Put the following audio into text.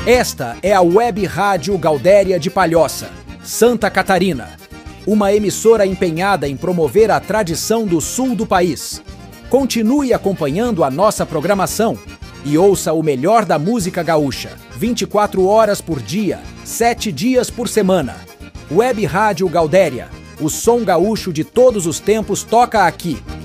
Esta é a Web Rádio Gaudéria de Palhoça, Santa Catarina. Uma emissora empenhada em promover a tradição do sul do país. Continue acompanhando a nossa programação e ouça o melhor da música gaúcha, 24 horas por dia, 7 dias por semana. Web Rádio Gaudéria, o som gaúcho de todos os tempos toca aqui.